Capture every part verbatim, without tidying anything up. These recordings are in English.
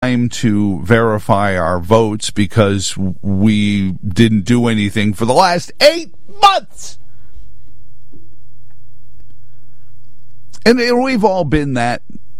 time to verify our votes because we didn't do anything for the last eight months. And we've all been that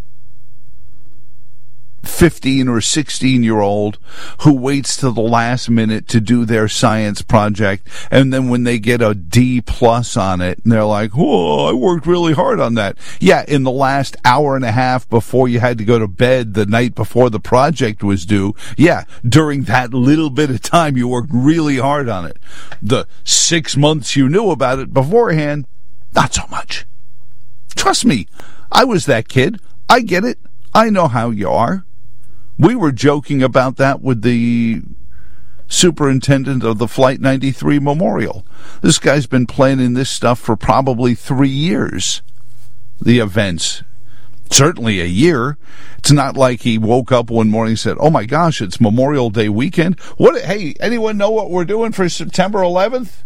fifteen or sixteen year old who waits to the last minute to do their science project, and then when they get a D plus on it, and they're like, oh, I worked really hard on that. Yeah, in the last hour and a half before you had to go to bed the night before the project was due, yeah, during that little bit of time you worked really hard on it. The six months you knew about it beforehand, not so much. Trust me, I was that kid. I get it. I know how you are. We were joking about that with the superintendent of the Flight ninety-three Memorial. This guy's been planning this stuff for probably three years, the events. Certainly a year. It's not like he woke up one morning and said, oh my gosh, it's Memorial Day weekend. What? Hey, anyone know what we're doing for September eleventh?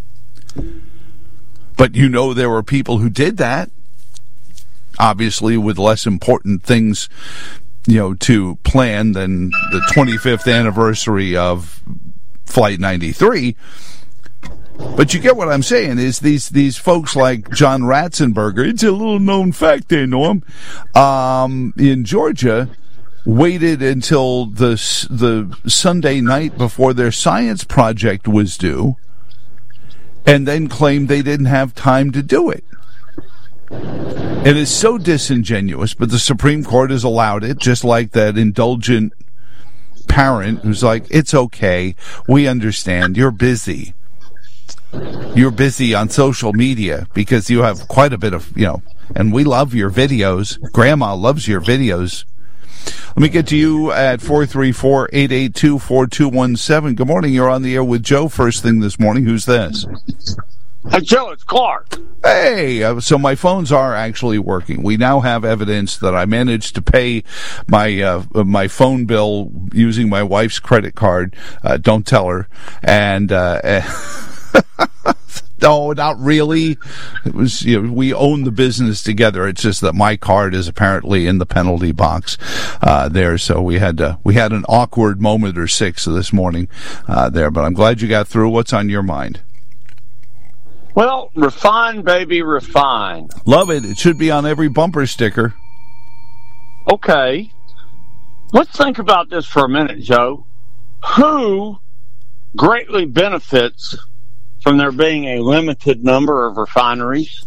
But you know there were people who did that, obviously with less important things, you know, to plan than the twenty-fifth anniversary of Flight ninety-three. But you get what I'm saying, is these, these folks like John Ratzenberger, it's a little known fact they know him, um, in Georgia, waited until the, the Sunday night before their science project was due, and then claimed they didn't have time to do it. It is so disingenuous, but the Supreme Court has allowed it, just like that indulgent parent who's like, it's okay, we understand, you're busy. You're busy on social media because you have quite a bit of, you know, and we love your videos. Grandma loves your videos. Let me get to you at four three four, eight eight two, four two one seven. Good morning, you're on the air with Joe first thing this morning. Who's this? Hey, Joe, it's Clark. Hey, uh, so my phones are actually working. We now have evidence that I managed to pay my uh, my phone bill using my wife's credit card. Uh, don't tell her. And uh, no, not really. It was, you know, we own the business together. It's just that my card is apparently in the penalty box uh, there. So we had to, we had an awkward moment or six this morning uh, there. But I'm glad you got through. What's on your mind? Well, refine, baby, refine. Love it. It should be on every bumper sticker. Okay. Let's think about this for a minute, Joe. Who greatly benefits from there being a limited number of refineries?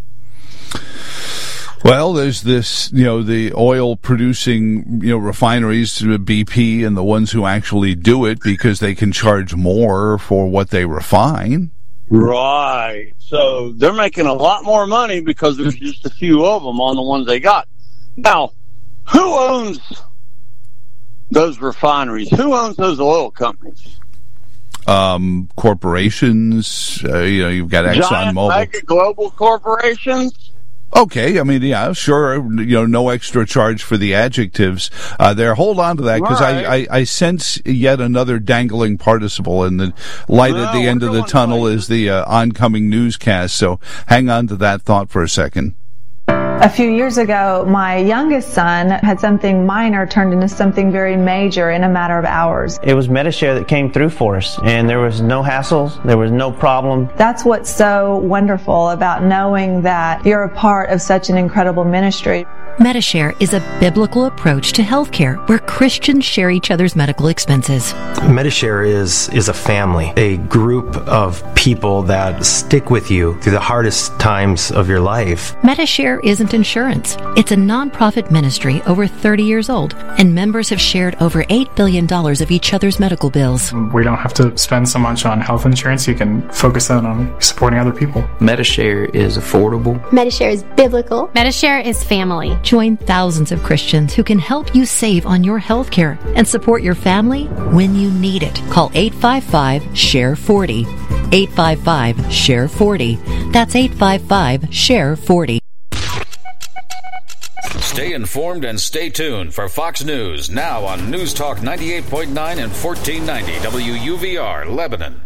Well, there's this, you know, the oil producing, you know, refineries, B P, and the ones who actually do it because they can charge more for what they refine. Right. So they're making a lot more money because there's just a few of them on the ones they got. Now, who owns those refineries? Who owns those oil companies? Um, corporations. Uh, you know, you've got ExxonMobil. Giant mega global corporations. Okay, I mean, yeah, sure, you know, no extra charge for the adjectives uh, there. Hold on to that, because right. I, I, I sense yet another dangling participle, and the light no, at the end of the tunnel places. Is the uh, oncoming newscast, so hang on to that thought for a second. A few years ago, my youngest son had something minor turned into something very major in a matter of hours. It was Medi-Share that came through for us, and there was no hassles, there was no problem. That's what's so wonderful about knowing that you're a part of such an incredible ministry. Medi-Share is a biblical approach to healthcare where Christians share each other's medical expenses. Medi-Share is, is a family, a group of people that stick with you through the hardest times of your life. Medi-Share isn't insurance. It's a nonprofit ministry over thirty years old, and members have shared over eight billion dollars of each other's medical bills. We don't have to spend so much on health insurance. You can focus that on supporting other people. Medi-Share is affordable. Medi-Share is biblical. Medi-Share is family. Join thousands of Christians who can help you save on your health care and support your family when you need it. Call eight five five, S H A R E forty. eight five five, S H A R E forty. That's eight five five, S H A R E forty. Stay informed and stay tuned for Fox News now on News Talk ninety-eight point nine and fourteen ninety W U V R, Lebanon.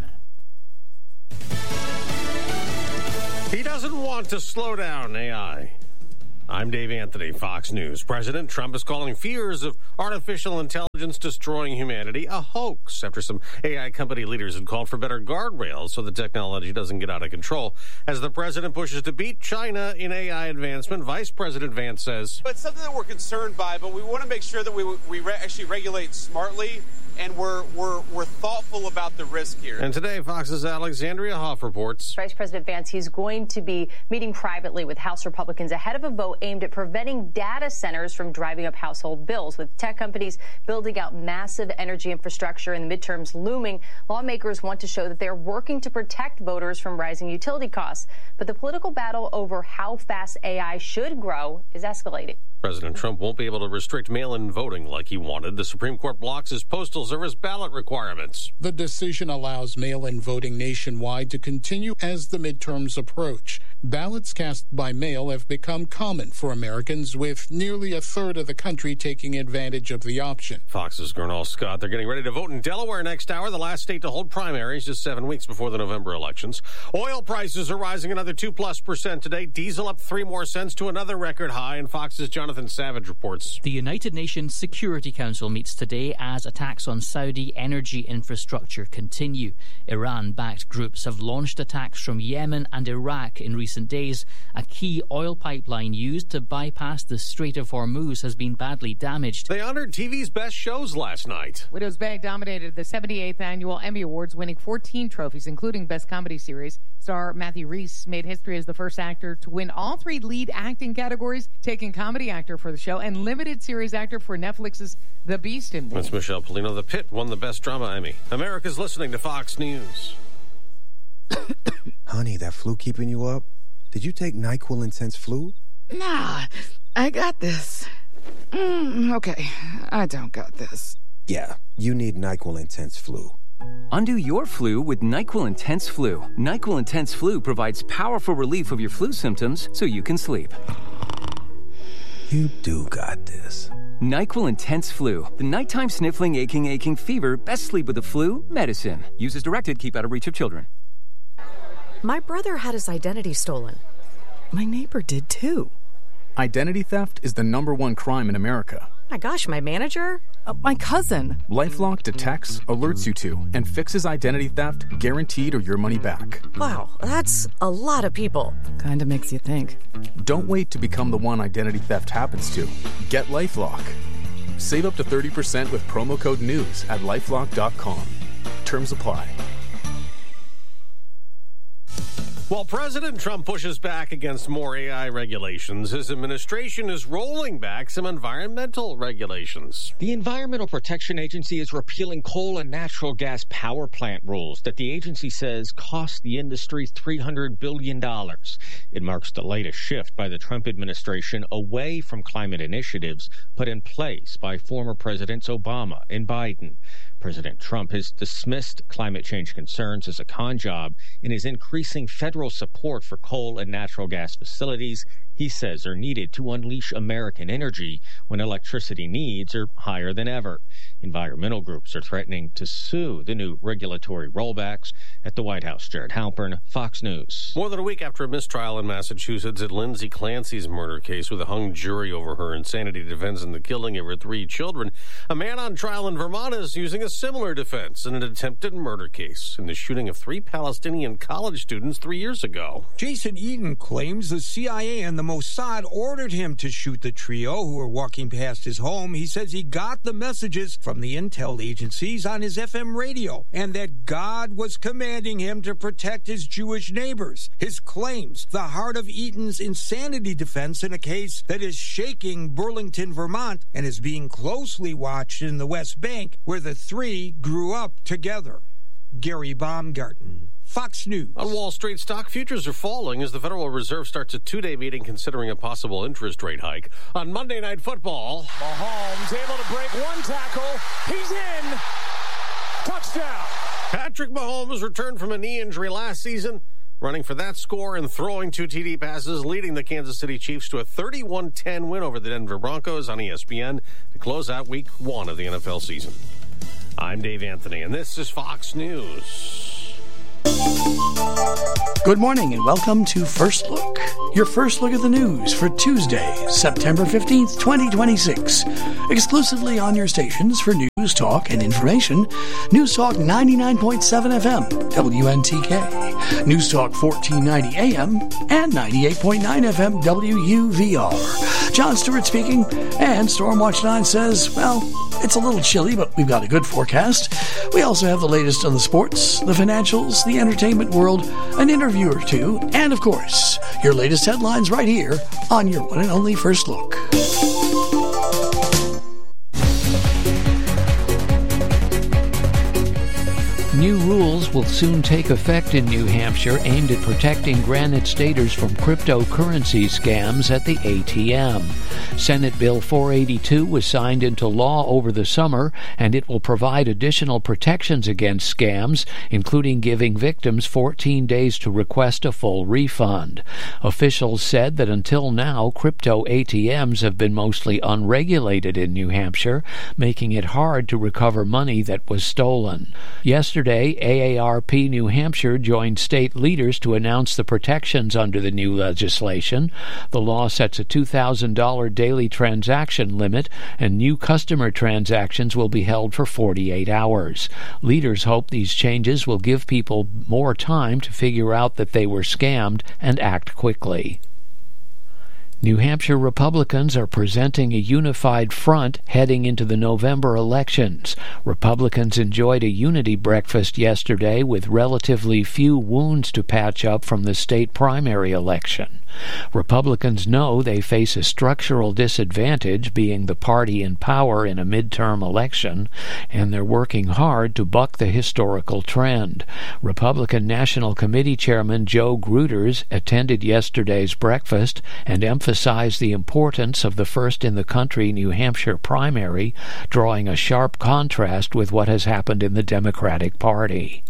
He doesn't want to slow down A I. I'm Dave Anthony, Fox News. President Trump is calling fears of artificial intelligence destroying humanity a hoax after some A I company leaders had called for better guardrails so the technology doesn't get out of control. As the president pushes to beat China in A I advancement, Vice President Vance says, It's something that we're concerned by, but we want to make sure that we, we re- actually regulate smartly and we're, we're, we're thoughtful about the risk here. And today, Fox's Alexandria Hoff reports. Vice President Vance, he's going to be meeting privately with House Republicans ahead of a vote aimed at preventing data centers from driving up household bills. With tech companies building out massive energy infrastructure and the midterms looming, lawmakers want to show that they're working to protect voters from rising utility costs. But the political battle over how fast A I should grow is escalating. President Trump won't be able to restrict mail-in voting like he wanted. The Supreme Court blocks his Postal Service ballot requirements. The decision allows mail-in voting nationwide to continue as the midterms approach. Ballots cast by mail have become common for Americans, with nearly a third of the country taking advantage of the option. Fox's Gernal Scott. They're getting ready to vote in Delaware next hour, the last state to hold primaries just seven weeks before the November elections. Oil prices are rising another two plus percent today. Diesel up three more cents to another record high. And Fox's Jonathan Savage reports. The United Nations Security Council meets today as attacks on Saudi energy infrastructure continue. Iran-backed groups have launched attacks from Yemen and Iraq in recent days. A key oil pipeline used to bypass the Strait of Hormuz has been badly damaged. They honored T V's best shows last night. Widow's Bag dominated the seventy-eighth Annual Emmy Awards, winning fourteen trophies, including Best Comedy Series. Star Matthew Rhys made history as the first actor to win all three lead acting categories, taking Comedy Actor for the show and Limited Series Actor for Netflix's The Beast in Me. That's Michelle Polino. The Pit won the Best Drama Emmy. America's listening to Fox News. Honey, that flu keeping you up? Did you take NyQuil Intense Flu? Nah, I got this. Mm, okay, I don't got this. Yeah, you need NyQuil Intense Flu. Undo your flu with NyQuil Intense Flu. NyQuil Intense Flu provides powerful relief of your flu symptoms so you can sleep. You do got this. NyQuil Intense Flu. The nighttime sniffling, aching, aching fever. Best sleep with the flu medicine. Use as directed. Keep out of reach of children. My brother had his identity stolen. My neighbor did too. Identity theft is the number one crime in America. My gosh, my manager? Uh, my cousin. LifeLock detects, alerts you to, and fixes identity theft, guaranteed or your money back. Wow, that's a lot of people. Kinda makes you think. Don't wait to become the one identity theft happens to. Get LifeLock. Save up to thirty percent with promo code NEWS at lifelock dot com. Terms apply. While President Trump pushes back against more A I regulations, his administration is rolling back some environmental regulations. The Environmental Protection Agency is repealing coal and natural gas power plant rules that the agency says cost the industry three hundred billion dollars. It marks the latest shift by the Trump administration away from climate initiatives put in place by former Presidents Obama and Biden. President Trump has dismissed climate change concerns as a con job and is increasing federal support for coal and natural gas facilities he says are needed to unleash American energy when electricity needs are higher than ever. Environmental groups are threatening to sue the new regulatory rollbacks. At the White House, Jared Halpern, Fox News. More than a week after a mistrial in Massachusetts at Lindsay Clancy's murder case with a hung jury over her insanity defense in the killing of her three children, a man on trial in Vermont is using a similar defense in an attempted murder case in the shooting of three Palestinian college students three years ago. Jason Eaton claims the C I A and the Mossad ordered him to shoot the trio who were walking past his home. He says he got the messages from the intel agencies on his F M radio and that God was commanding him to protect his Jewish neighbors. His claims, the heart of Eaton's insanity defense in a case that is shaking Burlington, Vermont, and is being closely watched in the West Bank, where the three grew up together. Gary Baumgarten, Fox News. On Wall Street, stock futures are falling as the Federal Reserve starts a two-day meeting considering a possible interest rate hike. On Monday Night Football, Mahomes able to break one tackle. He's in. Touchdown. Patrick Mahomes returned from a knee injury last season, running for that score and throwing two T D passes, leading the Kansas City Chiefs to a thirty-one ten win over the Denver Broncos on E S P N to close out week one of the N F L season. I'm Dave Anthony, and this is Fox News. Good morning and welcome to First Look, your first look at the news for Tuesday, September fifteenth, twenty twenty-six. Exclusively on your stations for news, talk, and information. News Talk ninety-nine point seven F M, W N T K. News Talk fourteen ninety A M and ninety-eight point nine F M, W U V R. John Stewart speaking, and Stormwatch nine says, well, it's a little chilly, but we've got a good forecast. We also have the latest on the sports, the financials, the entertainment world, an interview or two, and of course, your latest headlines right here on your one and only First Look. New rules will soon take effect in New Hampshire aimed at protecting Granite Staters from cryptocurrency scams at the A T M. Senate Bill four eighty-two was signed into law over the summer, and it will provide additional protections against scams, including giving victims fourteen days to request a full refund. Officials said that until now, crypto A T Ms have been mostly unregulated in New Hampshire, making it hard to recover money that was stolen. Yesterday, A A R P New Hampshire joined state leaders to announce the protections under the new legislation. The law sets a two thousand dollars daily transaction limit, and new customer transactions will be held for forty-eight hours. Leaders hope these changes will give people more time to figure out that they were scammed and act quickly. New Hampshire Republicans are presenting a unified front heading into the November elections. Republicans enjoyed a unity breakfast yesterday with relatively few wounds to patch up from the state primary election. Republicans know they face a structural disadvantage being the party in power in a midterm election, and they're working hard to buck the historical trend. Republican National Committee Chairman Joe Gruters attended yesterday's breakfast and emphasized the importance of the first-in-the-country New Hampshire primary, drawing a sharp contrast with what has happened in the Democratic Party.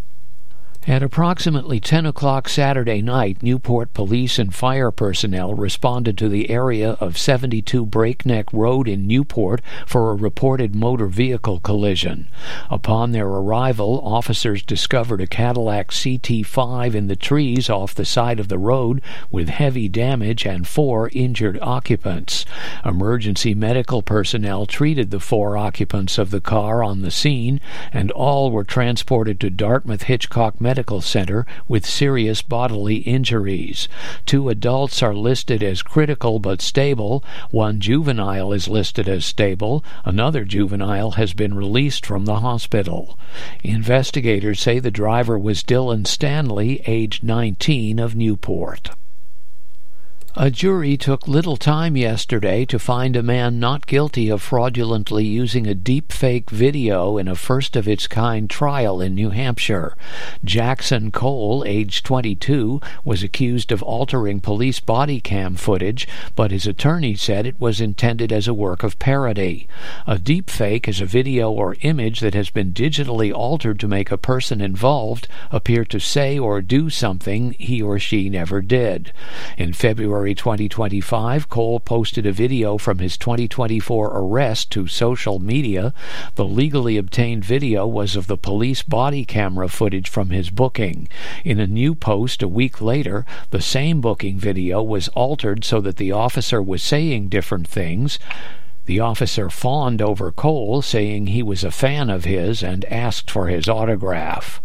At approximately ten o'clock Saturday night, Newport police and fire personnel responded to the area of seventy-two Breakneck Road in Newport for a reported motor vehicle collision. Upon their arrival, officers discovered a Cadillac C T five in the trees off the side of the road with heavy damage and four injured occupants. Emergency medical personnel treated the four occupants of the car on the scene, and all were transported to Dartmouth Hitchcock Medical Medical Center with serious bodily injuries. Two adults are listed as critical but stable. One juvenile is listed as stable. Another juvenile has been released from the hospital. Investigators say the driver was Dylan Stanley, aged nineteen, of Newport. A jury took little time yesterday to find a man not guilty of fraudulently using a deep-fake video in a first-of-its-kind trial in New Hampshire. Jackson Cole, age twenty-two, was accused of altering police body cam footage, but his attorney said it was intended as a work of parody. A deepfake is a video or image that has been digitally altered to make a person involved appear to say or do something he or she never did. In February twenty twenty-five, Cole posted a video from his twenty twenty-four arrest to social media. The legally obtained video was of the police body camera footage from his booking. In a new post a week later, the same booking video was altered so that the officer was saying different things. The officer fawned over Cole, saying he was a fan of his and asked for his autograph.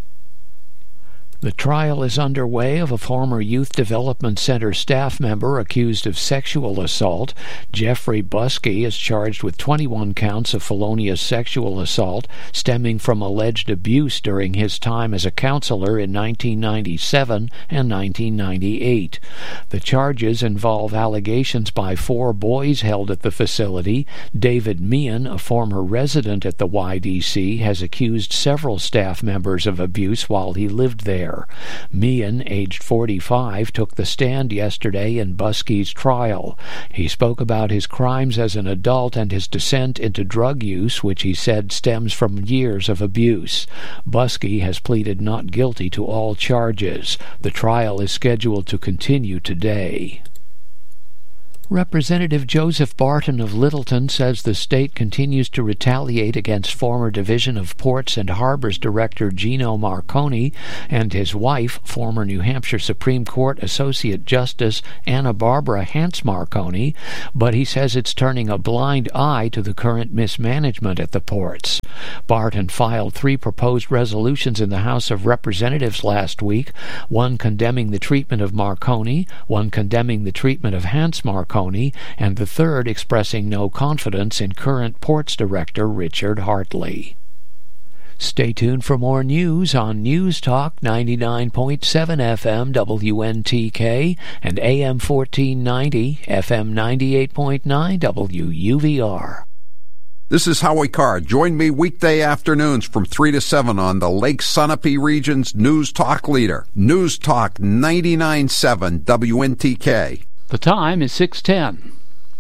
The trial is underway of a former Youth Development Center staff member accused of sexual assault. Jeffrey Buskey is charged with twenty-one counts of felonious sexual assault stemming from alleged abuse during his time as a counselor in nineteen ninety-seven and nineteen ninety-eight. The charges involve allegations by four boys held at the facility. David Meehan, a former resident at the Y D C, has accused several staff members of abuse while he lived there. Meehan, aged forty-five, took the stand yesterday in Buskey's trial. He spoke about his crimes as an adult and his descent into drug use, which he said stems from years of abuse. Buskey has pleaded not guilty to all charges. The trial is scheduled to continue today. Representative Joseph Barton of Littleton says the state continues to retaliate against former Division of Ports and Harbors Director Gino Marconi and his wife, former New Hampshire Supreme Court Associate Justice Anna Barbara Hance Marconi, but he says it's turning a blind eye to the current mismanagement at the ports. Barton filed three proposed resolutions in the House of Representatives last week, one condemning the treatment of Marconi, one condemning the treatment of Hance Marconi, and the third expressing no confidence in current Ports Director Richard Hartley. Stay tuned for more news on News Talk ninety-nine point seven F M W N T K and A M fourteen ninety F M ninety-eight point nine W U V R. This is Howie Carr. Join me weekday afternoons from three to seven on the Lake Sunapee region's News Talk leader, News Talk ninety-nine point seven W N T K. The time is six ten.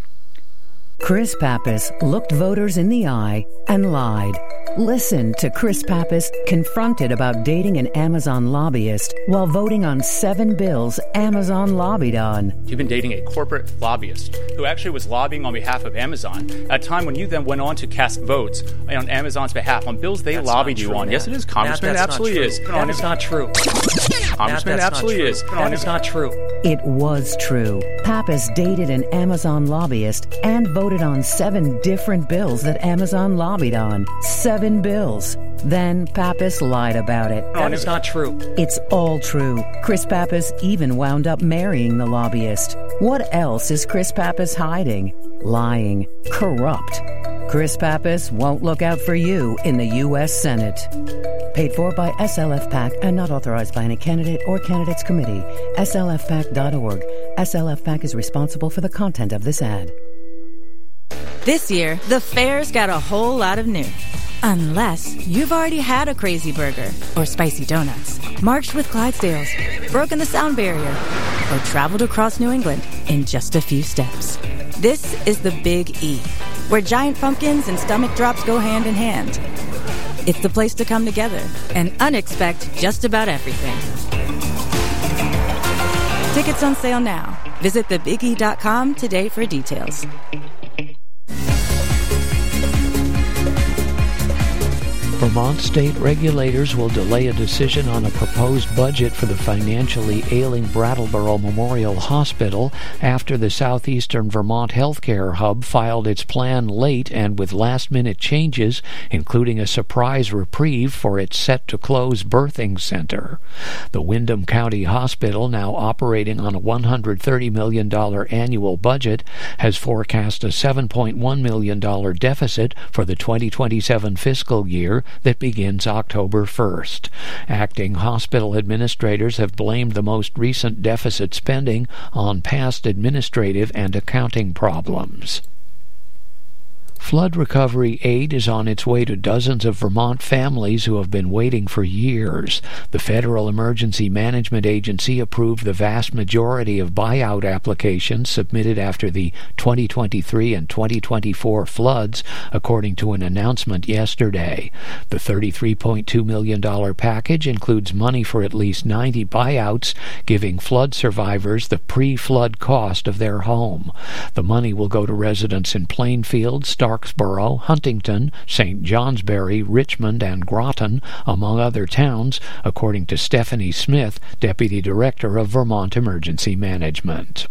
Chris Pappas looked voters in the eye and lied. Listen to Chris Pappas confronted about dating an Amazon lobbyist while voting on seven bills Amazon lobbied on. You've been dating a corporate lobbyist who actually was lobbying on behalf of Amazon at a time when you then went on to cast votes on Amazon's behalf on bills they that's lobbied you true, on. Matt. Yes, it is, Congressman. Matt, it absolutely is. That is not true. Congressman, Matt, it absolutely is. That is not true. It was true. Pappas dated an Amazon lobbyist and voted on seven different bills that Amazon lobbied on. Seven bills. Then Pappas lied about it. That is not true. It's all true. Chris Pappas even wound up marrying the lobbyist. What else is Chris Pappas hiding? Lying. Corrupt. Chris Pappas won't look out for you in the U S Senate. Paid for by S L F PAC and not authorized by any candidate or candidates committee. S L F PAC dot org. S L F PAC is responsible for the content of this ad. This year, the fair's got a whole lot of new. Unless you've already had a crazy burger or spicy donuts, marched with Clydesdales, broken the sound barrier, or traveled across New England in just a few steps. This is the Big E, where giant pumpkins and stomach drops go hand in hand. It's the place to come together and unexpect just about everything. Tickets on sale now. Visit the big e dot com today for details. Vermont state regulators will delay a decision on a proposed budget for the financially ailing Brattleboro Memorial Hospital after the Southeastern Vermont Healthcare Hub filed its plan late and with last-minute changes, including a surprise reprieve for its set-to-close birthing center. The Windham County Hospital, now operating on a one hundred thirty million dollars annual budget, has forecast a seven point one million dollars deficit for the twenty twenty-seven fiscal year that begins October first. Acting hospital administrators have blamed the most recent deficit spending on past administrative and accounting problems. Flood recovery aid is on its way to dozens of Vermont families who have been waiting for years. The Federal Emergency Management Agency approved the vast majority of buyout applications submitted after the twenty twenty-three and twenty twenty-four floods, according to an announcement yesterday. The thirty-three point two million dollars package includes money for at least ninety buyouts, giving flood survivors the pre-flood cost of their home. The money will go to residents in Plainfield, Stark Starksboro, Huntington, Saint Johnsbury, Richmond, and Groton, among other towns, according to Stephanie Smith, Deputy Director of Vermont Emergency Management.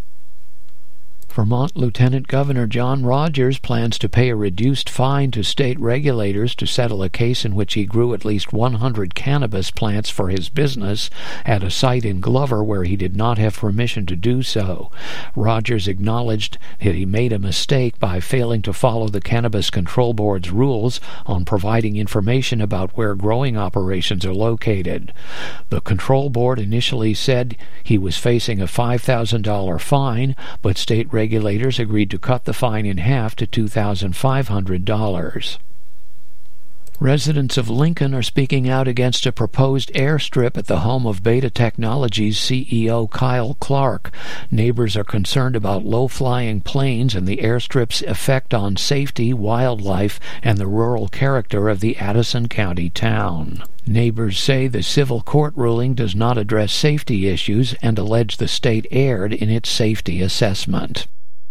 Vermont Lieutenant Governor John Rogers plans to pay a reduced fine to state regulators to settle a case in which he grew at least one hundred cannabis plants for his business at a site in Glover where he did not have permission to do so. Rogers acknowledged that he made a mistake by failing to follow the Cannabis Control Board's rules on providing information about where growing operations are located. The Control Board initially said he was facing a five thousand dollars fine, but state regulators Regulators agreed to cut the fine in half to two thousand five hundred dollars. Residents of Lincoln are speaking out against a proposed airstrip at the home of Beta Technologies C E O Kyle Clark. Neighbors are concerned about low-flying planes and the airstrip's effect on safety, wildlife, and the rural character of the Addison County town. Neighbors say the civil court ruling does not address safety issues and allege the state erred in its safety assessment.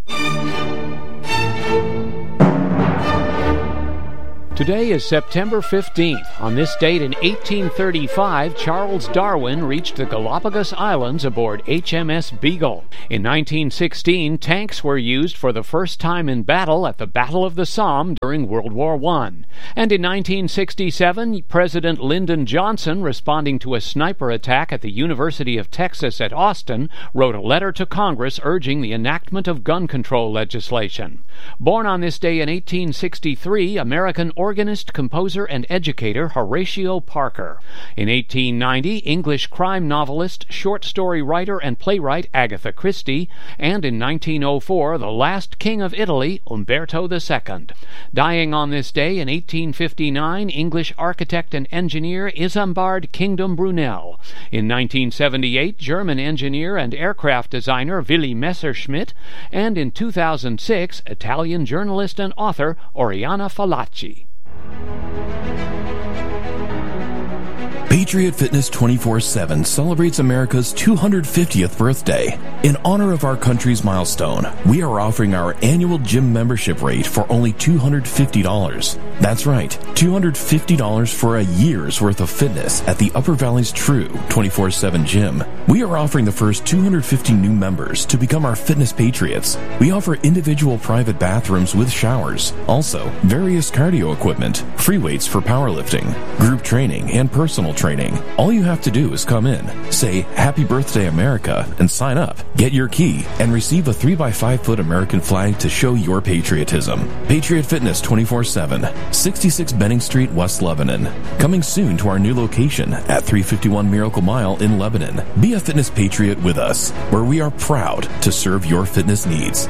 Today is September fifteenth. On this date in eighteen thirty-five, Charles Darwin reached the Galapagos Islands aboard H M S Beagle. In nineteen sixteen, tanks were used for the first time in battle at the Battle of the Somme during World War One. And in nineteen sixty-seven, President Lyndon Johnson, responding to a sniper attack at the University of Texas at Austin, wrote a letter to Congress urging the enactment of gun control legislation. Born on this day in eighteen sixty-three, American organist, composer, and educator Horatio Parker. In eighteen ninety, English crime novelist, short story writer, and playwright Agatha Christie. And in nineteen oh four, the last king of Italy, Umberto the Second. Dying on this day in eighteen fifty-nine, English architect and engineer Isambard Kingdom Brunel. In nineteen seventy-eight, German engineer and aircraft designer Willy Messerschmitt. And in two thousand six, Italian journalist and author Oriana Fallaci. Patriot Fitness twenty-four seven celebrates America's two hundred fiftieth birthday. In honor of our country's milestone, we are offering our annual gym membership rate for only two hundred fifty dollars. That's right, two hundred fifty dollars for a year's worth of fitness at the Upper Valley's true twenty-four seven gym. We are offering the first two hundred fifty new members to become our fitness patriots. We offer individual private bathrooms with showers, also various cardio equipment, free weights for powerlifting, group training, and personal training. All you have to do is come in, say Happy Birthday America, and sign up. Get your key and receive a three by five foot American flag to show your patriotism. Patriot Fitness twenty-four seven, sixty-six Benning Street, West Lebanon. Coming soon to our new location at three fifty-one Miracle Mile in Lebanon. Be a fitness patriot with us, where we are proud to serve your fitness needs.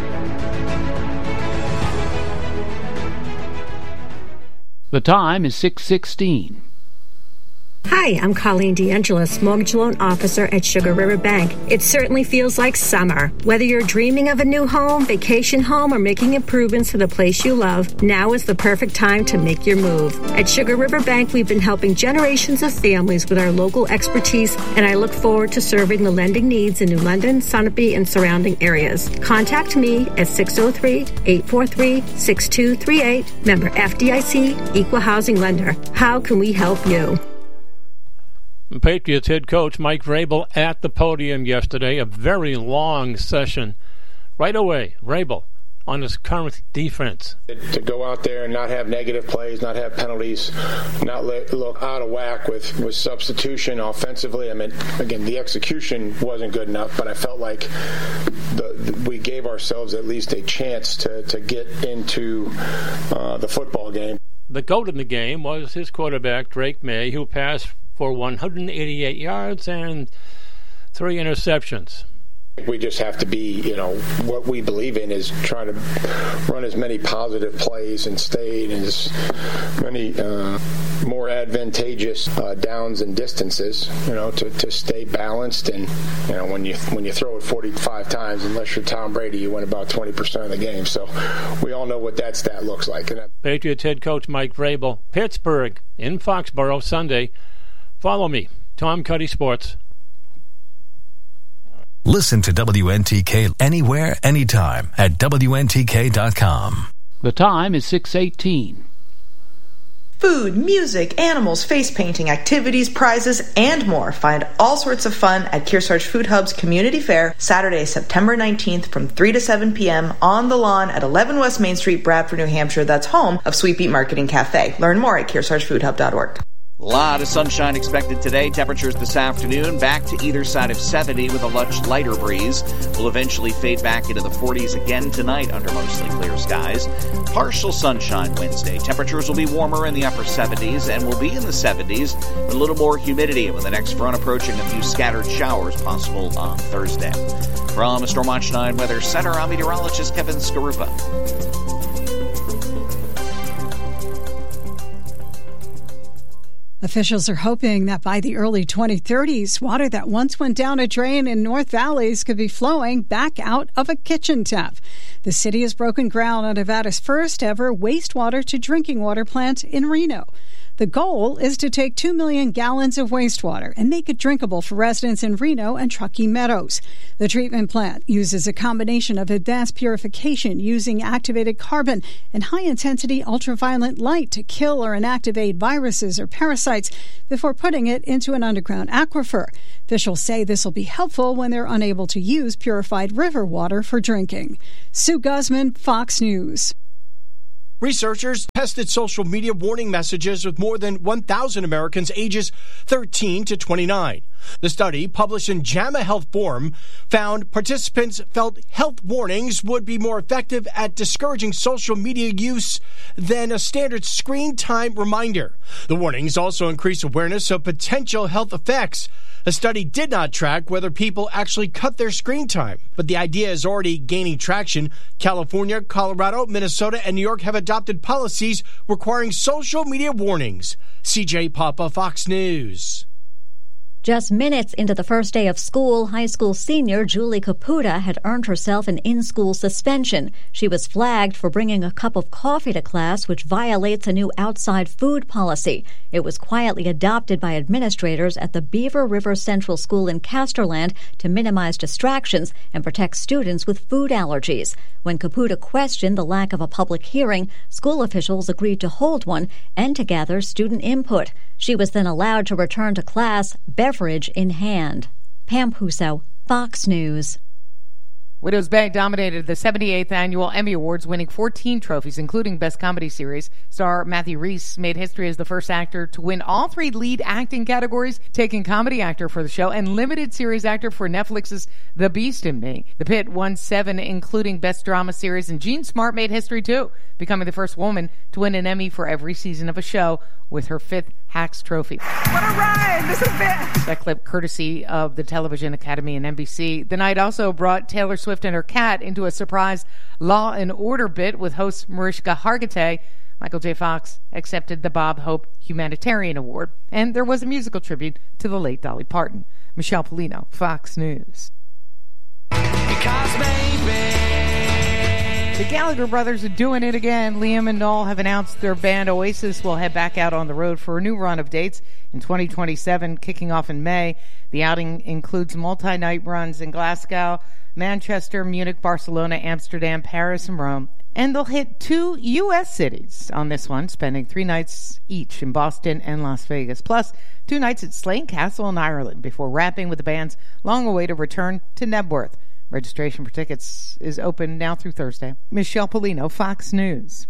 The time is six sixteen. Hi, I'm Colleen DeAngelis, Mortgage Loan Officer at Sugar River Bank. It certainly feels like summer. Whether you're dreaming of a new home, vacation home, or making improvements to the place you love, now is the perfect time to make your move. At Sugar River Bank, we've been helping generations of families with our local expertise, and I look forward to serving the lending needs in New London, Sunapee, and surrounding areas. Contact me at six oh three, eight four three, six two three eight, member F D I C, Equal Housing Lender. How can we help you? Patriots head coach Mike Vrabel at the podium yesterday. A very long session. Right away, Vrabel on his current defense. To go out there and not have negative plays, not have penalties, not let, look out of whack with, with substitution offensively. I mean, again, the execution wasn't good enough, but I felt like the, the, we gave ourselves at least a chance to, to get into uh, the football game. The goat in the game was his quarterback, Drake May, who passed for one hundred eighty-eight yards and three interceptions. We just have to be, you know, what we believe in is trying to run as many positive plays and stay in as many uh, more advantageous uh, downs and distances, you know, to, to stay balanced. And, you know, when you when you throw it forty-five times, unless you're Tom Brady, you win about twenty percent of the game. So we all know what that stat looks like. And that- Patriots head coach Mike Vrabel, Pittsburgh in Foxborough Sunday. Follow me, Tom Cuddy Sports. Listen to W N T K anywhere, anytime at W N T K dot com. The time is six eighteen. Food, music, animals, face painting, activities, prizes, and more. Find all sorts of fun at Kearsarge Food Hub's Community Fair, Saturday, September nineteenth from three to seven p.m. on the lawn at eleven West Main Street, Bradford, New Hampshire. That's home of Sweet Beet Marketing Cafe. Learn more at kearsarge food hub dot org. A lot of sunshine expected today. Temperatures this afternoon back to either side of seventy with a much lighter breeze. Will eventually fade back into the forties again tonight under mostly clear skies. Partial sunshine Wednesday. Temperatures will be warmer in the upper seventies and will be in the seventies with a little more humidity with the next front approaching a few scattered showers possible on Thursday. From Storm Watch nine Weather Center, I'm meteorologist Kevin Skarupa. Officials are hoping that by the early twenty thirties, water that once went down a drain in North Valleys could be flowing back out of a kitchen tap. The city has broken ground on Nevada's first ever wastewater to drinking water plant in Reno. The goal is to take two million gallons of wastewater and make it drinkable for residents in Reno and Truckee Meadows. The treatment plant uses a combination of advanced purification using activated carbon and high-intensity ultraviolet light to kill or inactivate viruses or parasites before putting it into an underground aquifer. Officials say this will be helpful when they're unable to use purified river water for drinking. Sue Guzman, Fox News. Researchers tested social media warning messages with more than one thousand Americans ages thirteen to twenty-nine. The study, published in JAMA Health Forum, found participants felt health warnings would be more effective at discouraging social media use than a standard screen time reminder. The warnings also increased awareness of potential health effects. The study did not track whether people actually cut their screen time, but the idea is already gaining traction. California, Colorado, Minnesota, and New York have adopted policies requiring social media warnings. C J Papa, Fox News. Just minutes into the first day of school, high school senior Julie Caputa had earned herself an in-school suspension. She was flagged for bringing a cup of coffee to class, which violates a new outside food policy. It was quietly adopted by administrators at the Beaver River Central School in Casterland to minimize distractions and protect students with food allergies. When Caputa questioned the lack of a public hearing, school officials agreed to hold one and to gather student input. She was then allowed to return to class, beverage in hand. Pam Puso, Fox News. Widows Bank dominated the seventy-eighth Annual Emmy Awards, winning fourteen trophies, including Best Comedy Series. Star Matthew Rhys made history as the first actor to win all three lead acting categories, taking Comedy Actor for the show and Limited Series Actor for Netflix's The Beast in Me. The Pit won seven, including Best Drama Series, and Jean Smart made history too, becoming the first woman to win an Emmy for every season of a show with her fifth Hacks Trophy. What a ride! This is it! That clip courtesy of the Television Academy and N B C. The night also brought Taylor Swift and her cat into a surprise Law and Order bit with host Mariska Hargitay. Michael J. Fox accepted the Bob Hope Humanitarian Award, and there was a musical tribute to the late Dolly Parton. Michelle Polino, Fox News. Because baby... The Gallagher brothers are doing it again. Liam and Noel have announced their band Oasis will head back out on the road for a new run of dates in twenty twenty-seven, kicking off in May. The outing includes multi-night runs in Glasgow, Manchester, Munich, Barcelona, Amsterdam, Paris, and Rome. And they'll hit two U S cities on this one, spending three nights each in Boston and Las Vegas, plus two nights at Slane Castle in Ireland before wrapping with the band's long-awaited return to Nebworth. Registration for tickets is open now through Thursday. Michelle Polino, Fox News.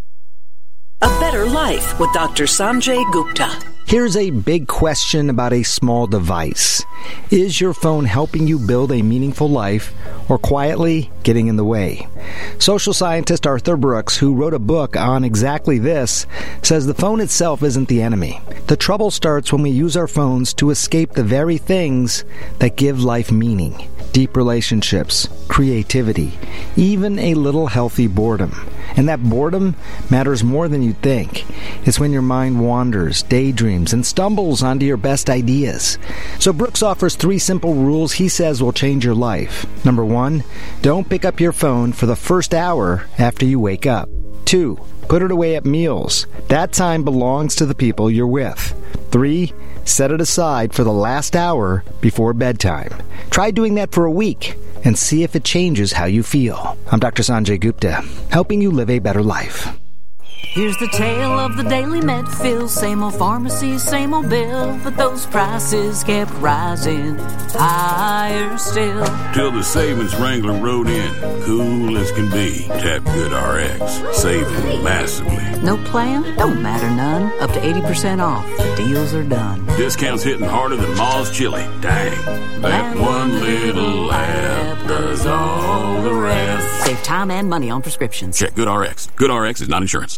A Better Life with Doctor Sanjay Gupta. Here's a big question about a small device. Is your phone helping you build a meaningful life or quietly getting in the way? Social scientist Arthur Brooks, who wrote a book on exactly this, says the phone itself isn't the enemy. The trouble starts when we use our phones to escape the very things that give life meaning. Deep relationships, creativity, even a little healthy boredom. And that boredom matters more than you think. It's when your mind wanders, daydreams, and stumbles onto your best ideas. So Brooks offers three simple rules he says will change your life. Number one, don't pick up your phone for the first hour after you wake up. Two, put it away at meals. That time belongs to the people you're with. Three, set it aside for the last hour before bedtime. Try doing that for a week and see if it changes how you feel. I'm Doctor Sanjay Gupta, helping you live a better life. Here's the tale of the daily Medfill. Same old pharmacy, same old bill, but those prices kept rising higher still. Till the savings Wrangler rode in, cool as can be. Tap Good R X, saving massively. No plan? Don't matter none. Up to eighty percent off. The deals are done. Discounts hitting harder than Ma's chili. Dang. That one little app does all the rest. Save time and money on prescriptions. Check Good R X. Good R X is not insurance.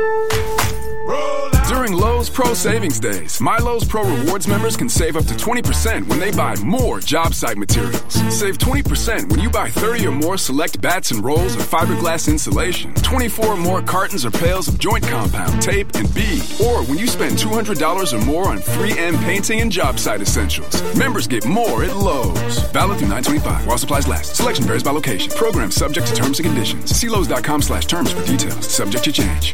During Lowe's Pro Savings Days, My Lowe's Pro Rewards members can save up to twenty percent when they buy more job site materials. Save twenty percent when you buy thirty or more select bats and rolls of fiberglass insulation, twenty-four or more cartons or pails of joint compound, tape, and bead. Or when you spend two hundred dollars or more on three M painting and job site essentials. Members get more at Lowe's. Valid through nine twenty-five while supplies last. Selection varies by location. Program subject to terms and conditions. See Lowe's dot com slash terms for details. Subject to change.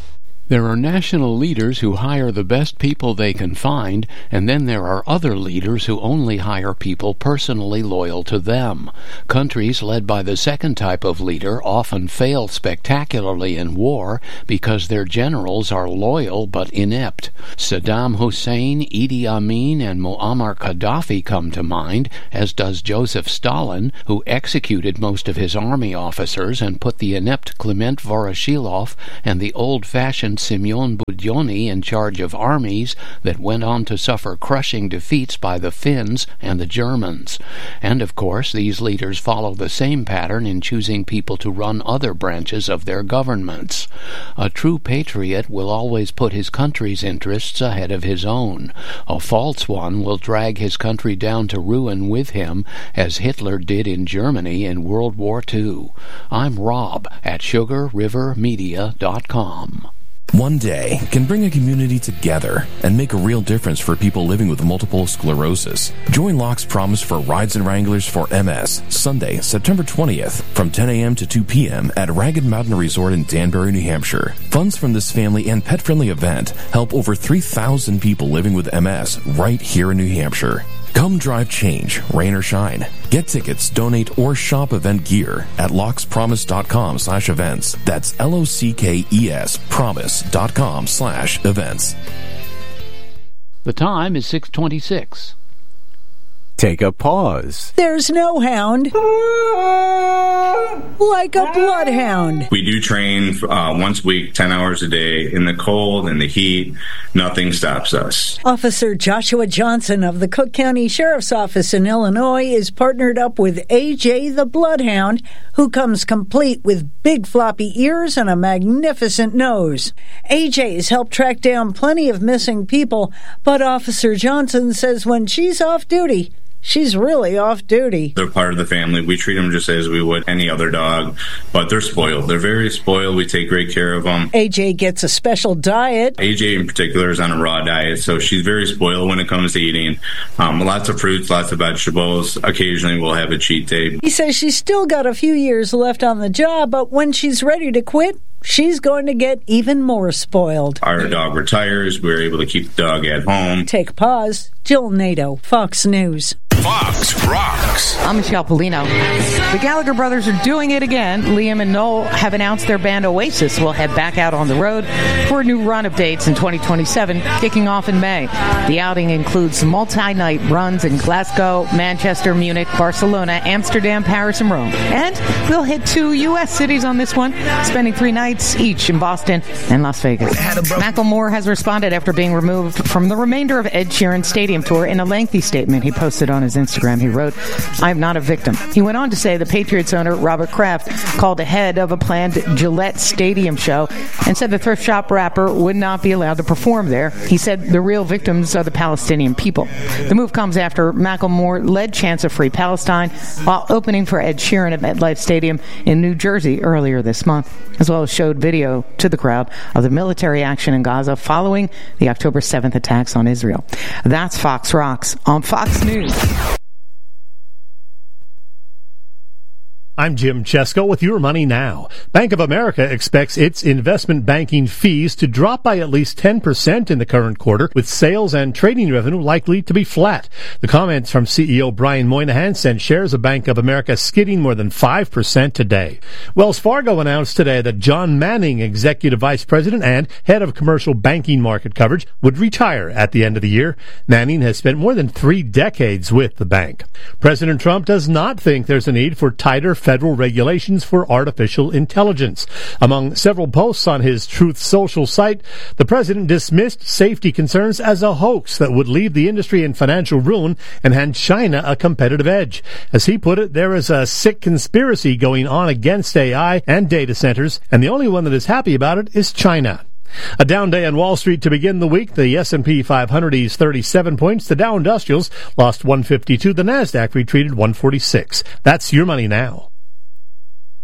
There are national leaders who hire the best people they can find, and then there are other leaders who only hire people personally loyal to them. Countries led by the second type of leader often fail spectacularly in war because their generals are loyal but inept. Saddam Hussein, Idi Amin, and Muammar Gaddafi come to mind, as does Joseph Stalin, who executed most of his army officers and put the inept Clement Voroshilov and the old-fashioned Simeon Budyonny in charge of armies that went on to suffer crushing defeats by the Finns and the Germans. And of course, these leaders follow the same pattern in choosing people to run other branches of their governments. A true patriot will always put his country's interests ahead of his own. A false one will drag his country down to ruin with him, as Hitler did in Germany in World War Two. I'm Rob at sugar river media dot com. One day can bring a community together and make a real difference for people living with multiple sclerosis. Join Locke's Promise for Rides and Wranglers for M S, Sunday, September twentieth, from ten a.m. to two p.m. at Ragged Mountain Resort in Danbury, New Hampshire. Funds from this family and pet-friendly event help over three thousand people living with M S right here in New Hampshire. Come drive change, rain or shine. Get tickets, donate, or shop event gear at lockspromise.com slash events. That's L O C K E S promise.com slash events. The time is six twenty-six. Take a pause. There's no hound like a bloodhound. We do train uh, once a week, ten hours a day, in the cold, in the heat. Nothing stops us. Officer Joshua Johnson of the Cook County Sheriff's Office in Illinois is partnered up with A J the Bloodhound, who comes complete with big floppy ears and a magnificent nose. A J has helped track down plenty of missing people, but Officer Johnson says when she's off duty, she's really off duty. They're part of the family. We treat them just as we would any other dog, but they're spoiled. They're very spoiled. We take great care of them. A J gets a special diet. A J in particular is on a raw diet, so she's very spoiled when it comes to eating. Um, lots of fruits, lots of vegetables. Occasionally we'll have a cheat day. He says she's still got a few years left on the job, but when she's ready to quit, she's going to get even more spoiled. Our dog retires. We're able to keep the dog at home. Take a pause. Jill Nato, Fox News. Fox Rocks. I'm Michelle Polino. The Gallagher brothers are doing it again. Liam and Noel have announced their band Oasis will head back out on the road for a new run of dates in twenty twenty-seven, kicking off in May. The outing includes multi-night runs in Glasgow, Manchester, Munich, Barcelona, Amsterdam, Paris, and Rome. And we'll hit two U S cities on this one, spending three nights each in Boston and Las Vegas. Macklemore has responded after being removed from the remainder of Ed Sheeran's stadium tour in a lengthy statement he posted on his Instagram. He wrote, "I am not a victim." He went on to say the Patriots owner, Robert Kraft, called ahead of a planned Gillette Stadium show and said the thrift shop rapper would not be allowed to perform there. He said the real victims are the Palestinian people. The move comes after Macklemore led chants of Free Palestine while opening for Ed Sheeran at MetLife Stadium in New Jersey earlier this month, as well as showed video to the crowd of the military action in Gaza following the October seventh attacks on Israel. That's Fox Rocks on Fox News. I'm Jim Chesko with Your Money Now. Bank of America expects its investment banking fees to drop by at least ten percent in the current quarter, with sales and trading revenue likely to be flat. The comments from C E O Brian Moynihan sent shares of Bank of America skidding more than five percent today. Wells Fargo announced today that John Manning, Executive Vice President and Head of Commercial Banking Market Coverage, would retire at the end of the year. Manning has spent more than three decades with the bank. President Trump does not think there's a need for tighter federal regulations for artificial intelligence. Among several posts on his Truth Social site, the president dismissed safety concerns as a hoax that would leave the industry in financial ruin and hand China a competitive edge. As he put it, there is a sick conspiracy going on against A I and data centers, and the only one that is happy about it is China. A down day on Wall Street to begin the week. The S and P five hundred eased thirty-seven points. The Dow Industrials lost one fifty-two. The Nasdaq retreated one forty-six. That's Your Money Now.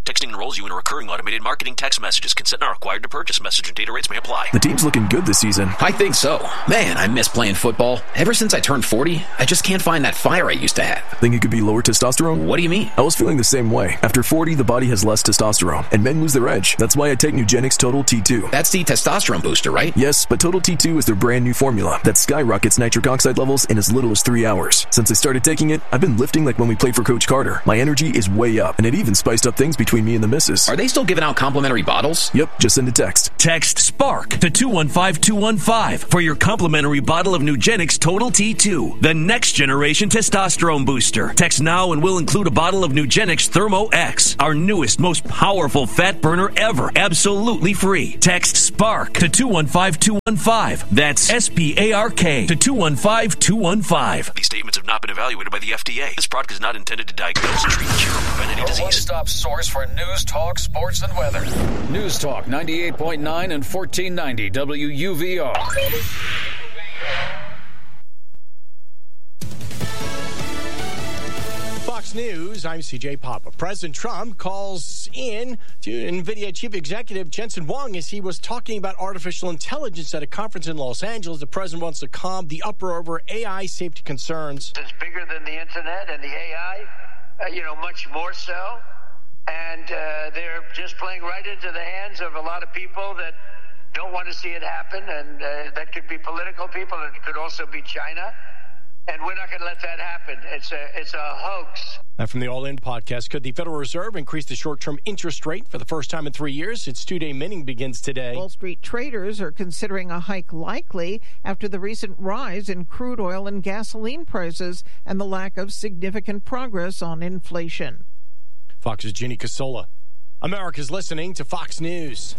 Texting enrolls you in a recurring automated marketing text messages. Consent not required to purchase. Message and data rates may apply. The team's looking good this season. I think so. Man, I miss playing football. Ever since I turned forty, I just can't find that fire I used to have. Think it could be lower testosterone? What do you mean? I was feeling the same way. After forty, the body has less testosterone, and men lose their edge. That's why I take Nugenix Total T two. That's the testosterone booster, right? Yes, but Total T two is their brand new formula that skyrockets nitric oxide levels in as little as three hours. Since I started taking it, I've been lifting like when we played for Coach Carter. My energy is way up, and it even spiced up things between me and the missus. Are they still giving out complimentary bottles? Yep, just send a text. Text SPARK to two one five two one five for your complimentary bottle of Nugenix Total T two, the next generation testosterone booster. Text now and we'll include a bottle of Nugenix Thermo X, our newest, most powerful fat burner ever, absolutely free. Text SPARK to two one five two one five. That's S P A R K to two one five two one five. These statements have not been evaluated by the F D A. This product is not intended to diagnose, treat, cure, or prevent any disease. One-stop source for news, talk, sports, and weather. News Talk ninety-eight point nine and fourteen ninety W U V R. Fox News, I'm C J Papa. President Trump calls in to NVIDIA Chief Executive Jensen Huang as he was talking about artificial intelligence at a conference in Los Angeles. The president wants to calm the uproar over A I safety concerns. It's bigger than the internet and the A I, uh, you know, much more so. And uh, they're just playing right into the hands of a lot of people that don't want to see it happen. And uh, that could be political people. It could also be China. And we're not going to let that happen. It's a it's a hoax. And from the All In podcast, could the Federal Reserve increase the short-term interest rate for the first time in three years? Its two-day minting begins today. Wall Street traders are considering a hike likely after the recent rise in crude oil and gasoline prices and the lack of significant progress on inflation. Fox's Ginny Casola. America's listening to Fox News.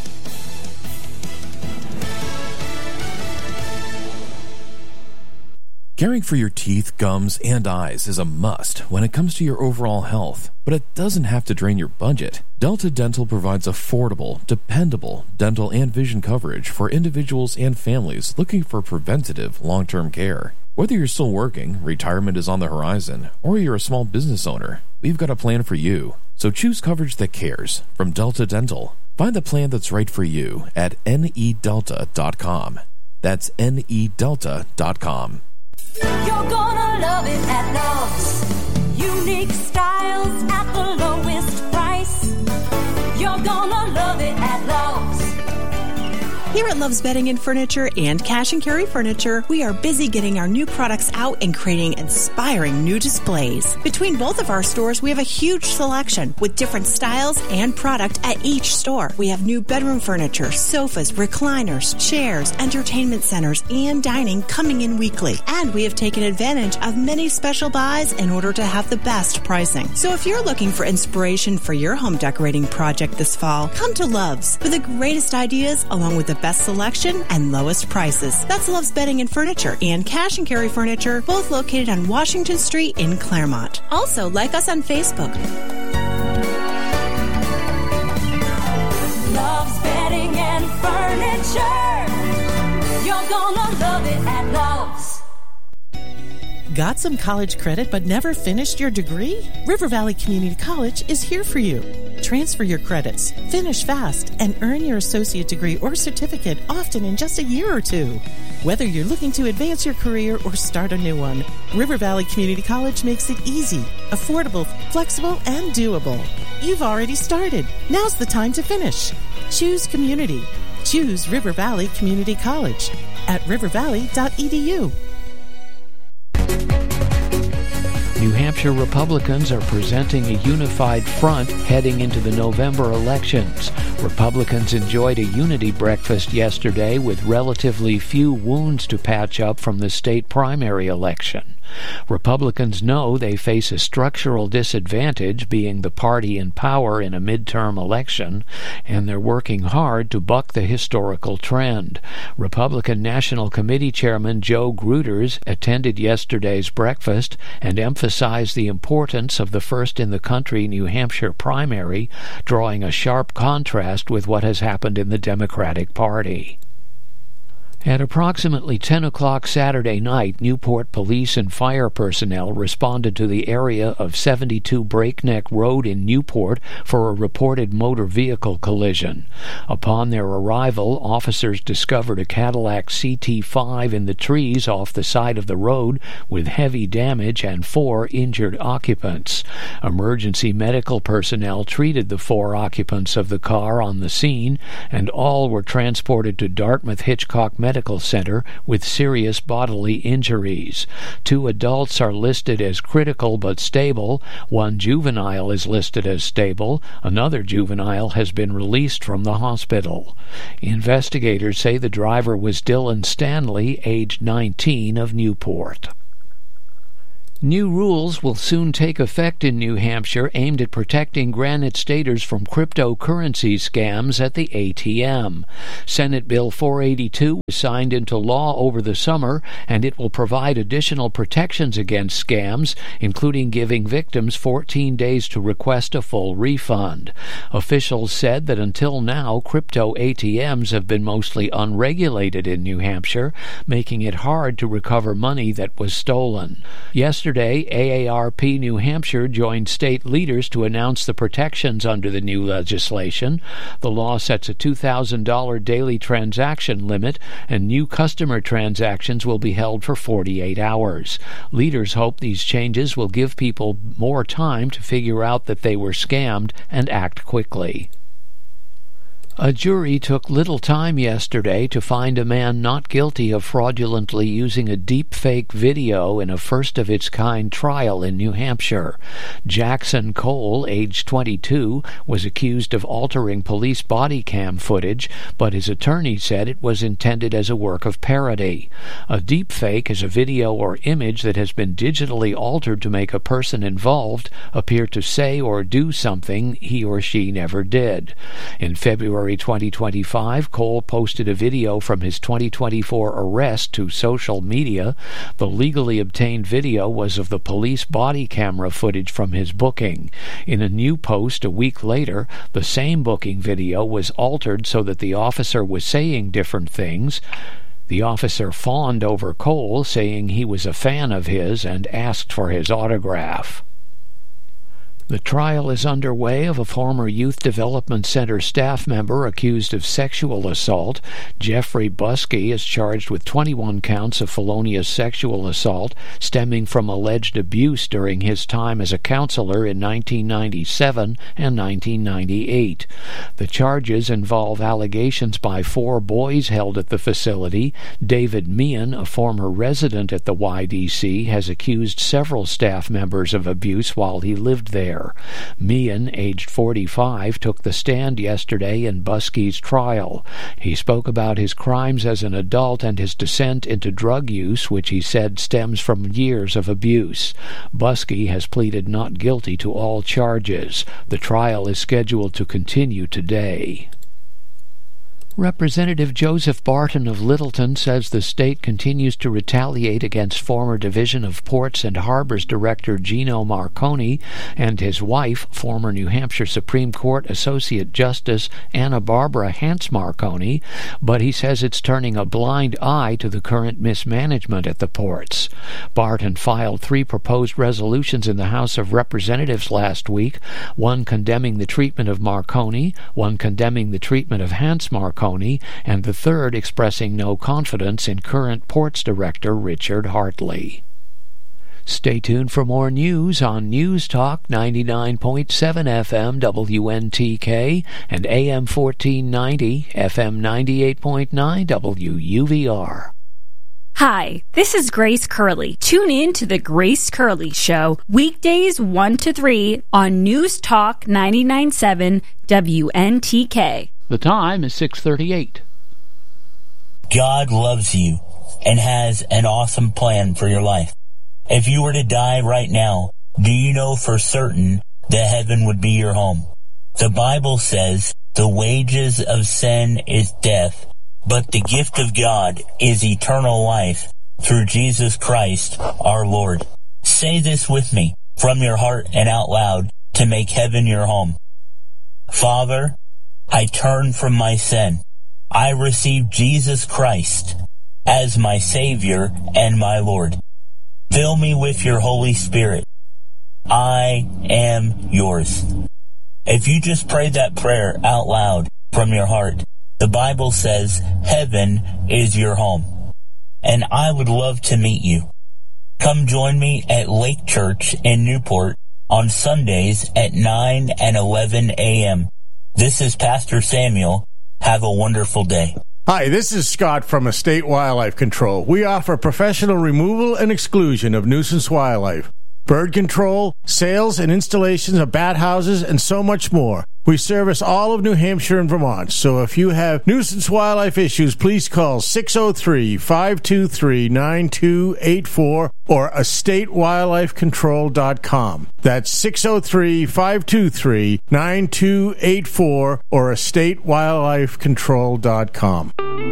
Caring for your teeth, gums, and eyes is a must when it comes to your overall health, but it doesn't have to drain your budget. Delta Dental provides affordable, dependable dental and vision coverage for individuals and families looking for preventative, long-term care. Whether you're still working, retirement is on the horizon, or you're a small business owner, we've got a plan for you. So choose coverage that cares from Delta Dental. Find the plan that's right for you at N E delta dot com. That's N E delta dot com. You're gonna love it at Love's. Unique styles at the lowest price. You're gonna love it at Love's. Here at Love's Bedding and Furniture and Cash and Carry Furniture, we are busy getting our new products out and creating inspiring new displays. Between both of our stores, we have a huge selection with different styles and product at each store. We have new bedroom furniture, sofas, recliners, chairs, entertainment centers, and dining coming in weekly. And we have taken advantage of many special buys in order to have the best pricing. So if you're looking for inspiration for your home decorating project this fall, come to Love's for the greatest ideas along with the best selection and lowest prices. That's Love's Bedding and Furniture and Cash and Carry Furniture, both located on Washington Street in Claremont. Also, like us on Facebook. Love's Bedding and Furniture. You're gonna love it at Love's. Got some college credit but never finished your degree? River Valley Community College is here for you. Transfer your credits, finish fast, and earn your associate degree or certificate often in just a year or two. Whether you're looking to advance your career or start a new one, River Valley Community College makes it easy, affordable, flexible, and doable. You've already started. Now's the time to finish. Choose community. Choose River Valley Community College at river valley dot e d u. New Hampshire Republicans are presenting a unified front heading into the November elections. Republicans enjoyed a unity breakfast yesterday with relatively few wounds to patch up from the state primary election. Republicans know they face a structural disadvantage being the party in power in a midterm election, and they're working hard to buck the historical trend. Republican National Committee Chairman Joe Gruters attended yesterday's breakfast and emphasized the importance of the first-in-the-country New Hampshire primary, drawing a sharp contrast with what has happened in the Democratic Party. At approximately ten o'clock Saturday night, Newport police and fire personnel responded to the area of seventy-two Breakneck Road in Newport for a reported motor vehicle collision. Upon their arrival, officers discovered a Cadillac C T five in the trees off the side of the road with heavy damage and four injured occupants. Emergency medical personnel treated the four occupants of the car on the scene, and all were transported to Dartmouth Hitchcock Medical Medical Center with serious bodily injuries. Two adults are listed as critical but stable. One juvenile is listed as stable. Another juvenile has been released from the hospital. Investigators say the driver was Dylan Stanley, aged nineteen, of Newport. New rules will soon take effect in New Hampshire aimed at protecting Granite Staters from cryptocurrency scams at the A T M. Senate Bill four eighty-two was signed into law over the summer, and it will provide additional protections against scams, including giving victims fourteen days to request a full refund. Officials said that until now, crypto A T Ms have been mostly unregulated in New Hampshire, making it hard to recover money that was stolen. Yesterday, Yesterday, A A R P New Hampshire joined state leaders to announce the protections under the new legislation. The law sets a two thousand dollars daily transaction limit, and new customer transactions will be held for forty-eight hours. Leaders hope these changes will give people more time to figure out that they were scammed and act quickly. A jury took little time yesterday to find a man not guilty of fraudulently using a deep-fake video in a first-of-its-kind trial in New Hampshire. Jackson Cole, age twenty-two, was accused of altering police body cam footage, but his attorney said it was intended as a work of parody. A deepfake is a video or image that has been digitally altered to make a person involved appear to say or do something he or she never did. In February twenty twenty-five, Cole posted a video from his twenty twenty-four arrest to social media. The legally obtained video was of the police body camera footage from his booking. In a new post a week later, the same booking video was altered so that the officer was saying different things. The officer fawned over Cole, saying he was a fan of his and asked for his autograph. The trial is underway of a former Youth Development Center staff member accused of sexual assault. Jeffrey Buskey is charged with twenty-one counts of felonious sexual assault stemming from alleged abuse during his time as a counselor in nineteen ninety-seven and nineteen ninety-eight. The charges involve allegations by four boys held at the facility. David Meehan, a former resident at the Y D C, has accused several staff members of abuse while he lived there. Meehan, aged forty-five, took the stand yesterday in Buskey's trial. He spoke about his crimes as an adult and his descent into drug use, which he said stems from years of abuse. Buskey has pleaded not guilty to all charges. The trial is scheduled to continue today. Representative Joseph Barton of Littleton says the state continues to retaliate against former Division of Ports and Harbors Director Gino Marconi and his wife, former New Hampshire Supreme Court Associate Justice Anna Barbara Hance Marconi, but he says it's turning a blind eye to the current mismanagement at the ports. Barton filed three proposed resolutions in the House of Representatives last week, one condemning the treatment of Marconi, one condemning the treatment of Hance Marconi, and the third expressing no confidence in current Ports Director Richard Hartley. Stay tuned for more news on News Talk ninety-nine point seven F M W N T K and A M fourteen ninety F M ninety-eight point nine W U V R. Hi, this is Grace Curley. Tune in to The Grace Curley Show, weekdays one to three on News Talk ninety-nine point seven W N T K. The time is six thirty-eight. God loves you and has an awesome plan for your life. If you were to die right now, do you know for certain that heaven would be your home? The Bible says the wages of sin is death, but the gift of God is eternal life through Jesus Christ our Lord. Say this with me from your heart and out loud to make heaven your home. Father, I turn from my sin. I receive Jesus Christ as my Savior and my Lord. Fill me with your Holy Spirit. I am yours. If you just pray that prayer out loud from your heart, the Bible says heaven is your home. And I would love to meet you. Come join me at Lake Church in Newport on Sundays at nine and eleven a.m. This is Pastor Samuel. Have a wonderful day. Hi, this is Scott from Estate Wildlife Control. We offer professional removal and exclusion of nuisance wildlife, bird control, sales and installations of bat houses, and so much more. We service all of New Hampshire and Vermont, so if you have nuisance wildlife issues, please call six oh three, five two three, nine two eight four or estate wildlife control dot com. That's six oh three, five two three, nine two eight four or estate wildlife control dot com.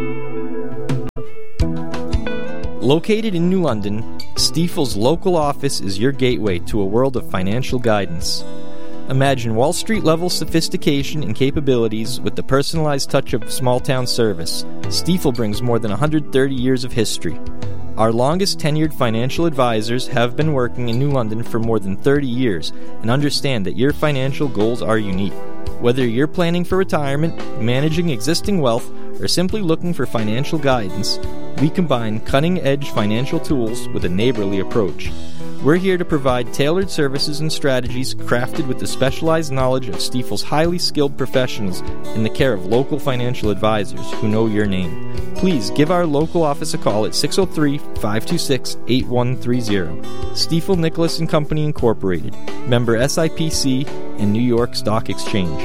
Located in New London, Stifel's local office is your gateway to a world of financial guidance. Imagine Wall Street-level sophistication and capabilities with the personalized touch of small-town service. Stifel brings more than one hundred thirty years of history. Our longest-tenured financial advisors have been working in New London for more than thirty years and understand that your financial goals are unique. Whether you're planning for retirement, managing existing wealth, or simply looking for financial guidance, we combine cutting-edge financial tools with a neighborly approach. We're here to provide tailored services and strategies crafted with the specialized knowledge of Stifel's highly skilled professionals in the care of local financial advisors who know your name. Please give our local office a call at six oh three, five two six, eight one three zero. Stifel Nicholas and Company Incorporated, member S I P C and New York Stock Exchange.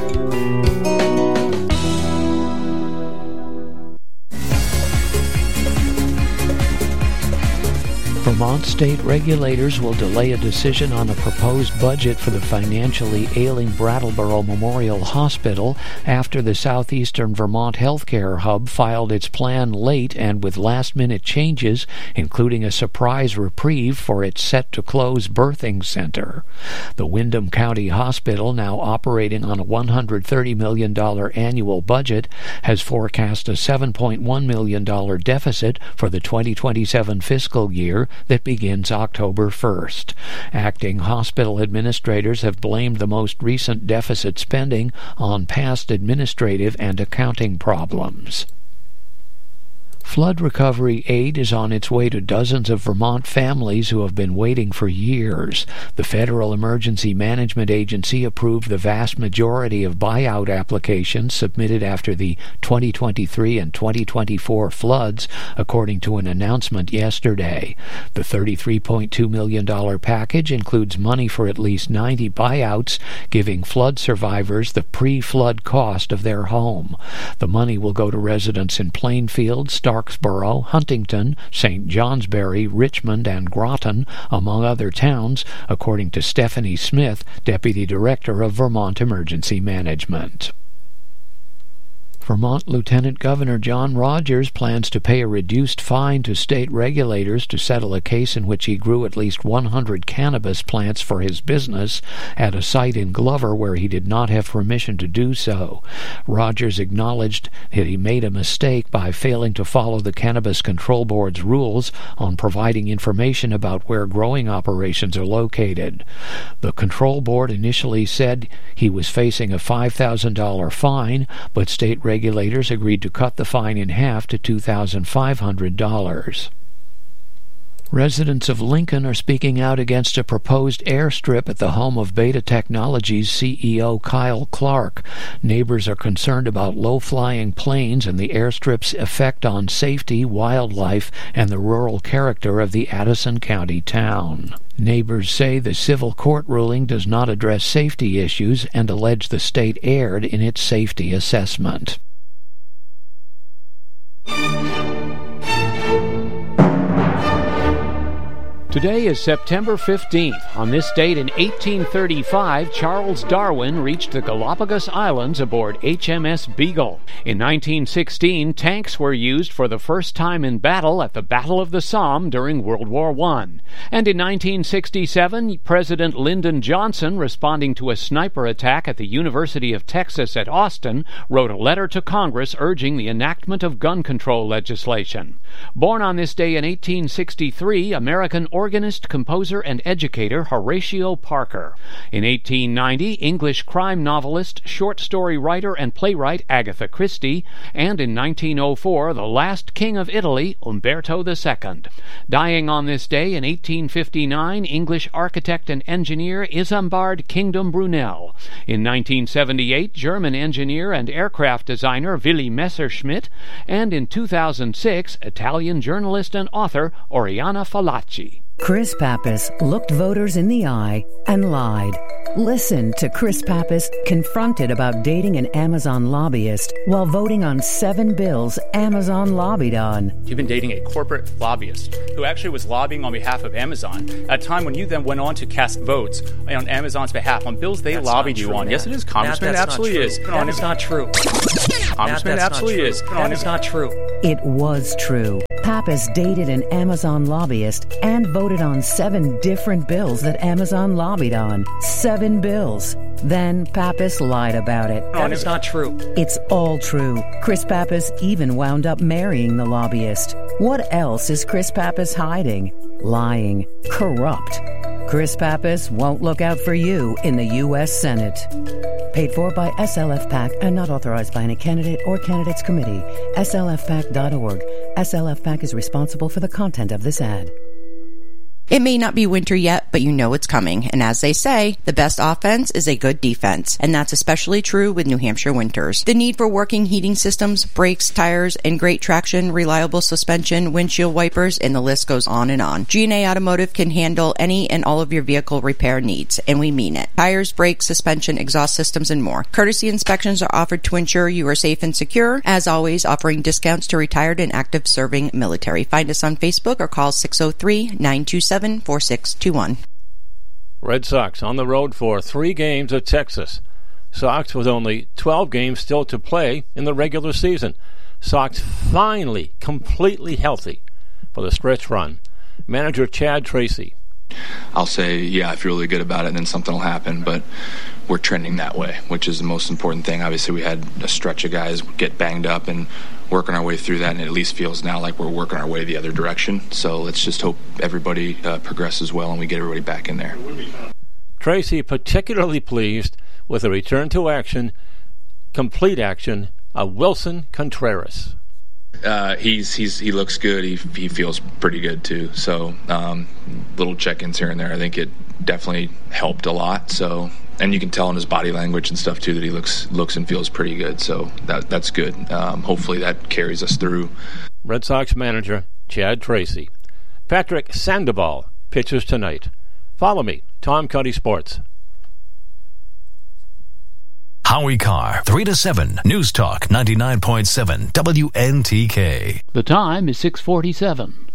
Vermont state regulators will delay a decision on a proposed budget for the financially ailing Brattleboro Memorial Hospital after the Southeastern Vermont Healthcare Hub filed its plan late and with last-minute changes, including a surprise reprieve for its set-to-close birthing center. The Windham County Hospital, now operating on a one hundred thirty million dollars annual budget, has forecast a seven point one million dollars deficit for the twenty twenty-seven fiscal year that begins October first. Acting hospital administrators have blamed the most recent deficit spending on past administrative and accounting problems. Flood recovery aid is on its way to dozens of Vermont families who have been waiting for years. The Federal Emergency Management Agency approved the vast majority of buyout applications submitted after the twenty twenty-three and twenty twenty-four floods, according to an announcement yesterday. The thirty-three point two million dollars package includes money for at least ninety buyouts, giving flood survivors the pre-flood cost of their home. The money will go to residents in Plainfield, Stark Starksboro, Huntington, Saint Johnsbury, Richmond, and Groton, among other towns, according to Stephanie Smith, Deputy Director of Vermont Emergency Management. Vermont Lieutenant Governor John Rogers plans to pay a reduced fine to state regulators to settle a case in which he grew at least one hundred cannabis plants for his business at a site in Glover where he did not have permission to do so. Rogers acknowledged that he made a mistake by failing to follow the Cannabis Control Board's rules on providing information about where growing operations are located. The Control Board initially said he was facing a five thousand dollars fine, but state regulators Regulators agreed to cut the fine in half to two thousand five hundred dollars. Residents of Lincoln are speaking out against a proposed airstrip at the home of Beta Technologies C E O Kyle Clark. Neighbors are concerned about low-flying planes and the airstrip's effect on safety, wildlife, and the rural character of the Addison County town. Neighbors say the civil court ruling does not address safety issues and allege the state erred in its safety assessment. Today is September fifteenth. On this date in eighteen thirty-five, Charles Darwin reached the Galapagos Islands aboard H M S Beagle. In nineteen sixteen, tanks were used for the first time in battle at the Battle of the Somme during World War One. And in nineteen sixty-seven, President Lyndon Johnson, responding to a sniper attack at the University of Texas at Austin, wrote a letter to Congress urging the enactment of gun control legislation. Born on this day in eighteen sixty-three, American organist, composer, and educator Horatio Parker. In eighteen ninety, English crime novelist, short story writer, and playwright Agatha Christie. And in nineteen oh four, the last king of Italy, Umberto the Second. Dying on this day in eighteen fifty-nine, English architect and engineer Isambard Kingdom Brunel. In nineteen seventy-eight, German engineer and aircraft designer Willy Messerschmitt. And in two thousand six, Italian journalist and author Oriana Fallaci. Chris Pappas looked voters in the eye and lied. Listen to Chris Pappas confronted about dating an Amazon lobbyist while voting on seven bills Amazon lobbied on. You've been dating a corporate lobbyist who actually was lobbying on behalf of Amazon at a time when you then went on to cast votes on Amazon's behalf on bills they that's lobbied you on. Matt. Yes, it is, Congressman. Matt, absolutely is. That is not true. Congressman, Matt, absolutely is. That is not true. It was true. Pappas dated an Amazon lobbyist and voted on seven different bills that Amazon lobbied on. Seven bills. Then Pappas lied about it. That is not true. It's all true. Chris Pappas even wound up marrying the lobbyist. What else is Chris Pappas hiding? Lying. Corrupt. Chris Pappas won't look out for you in the U S Senate. Paid for by S L F PAC and not authorized by any candidate or candidates committee. S L F pac dot org. S L F PAC is responsible for the content of this ad. It may not be winter yet, but you know it's coming. And as they say, the best offense is a good defense. And that's especially true with New Hampshire winters. The need for working heating systems, brakes, tires, and great traction, reliable suspension, windshield wipers, and the list goes on and on. G and A Automotive can handle any and all of your vehicle repair needs, and we mean it. Tires, brakes, suspension, exhaust systems, and more. Courtesy inspections are offered to ensure you are safe and secure. As always, offering discounts to retired and active serving military. Find us on Facebook or call six oh three, nine two seven, four six two one. Red Sox on the road for three games at Texas. Sox with only twelve games still to play in the regular season. Sox finally completely healthy for the stretch run. Manager Chad Tracy. I'll say, yeah, I feel really good about it, and then something will happen, but we're trending that way, which is the most important thing. Obviously, we had a stretch of guys get banged up and working our way through that, and it at least feels now like we're working our way the other direction. So let's just hope everybody uh, progresses well and we get everybody back in there. Tracy particularly pleased with the return to action, complete action, of Wilson Contreras. Uh, he's he's he looks good. He he feels pretty good too. So um, little check-ins here and there. I think it definitely helped a lot. So and you can tell in his body language and stuff too that he looks looks and feels pretty good. So that that's good. Um, hopefully that carries us through. Red Sox manager Chad Tracy. Patrick Sandoval pitches tonight. Follow me, Tom Cuddy Sports. Howie Carr, three to seven, News Talk ninety-nine point seven, W N T K. The time is six forty-seven.